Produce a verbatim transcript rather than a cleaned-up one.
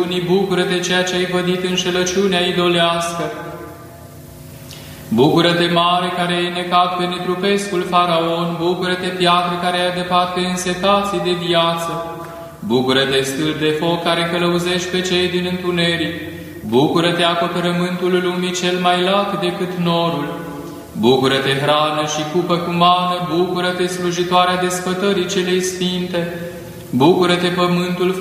Bucură-te, ceea ce ai vădit înșelăciunea idolească. Bucură-te, mare, care ai necat pe netrupescul faraon. Bucură-te, piatră, care ai adăpat pe însetații de viață. Bucură-te, stâlp de foc, care călăuzești pe cei din întuneric. Bucură-te, acoperământul lumii cel mai lat decât norul. Bucură-te, hrană și cupă cu mană. Bucură-te, slujitoarea desfătării celei sfinte. Bucură-te, pământul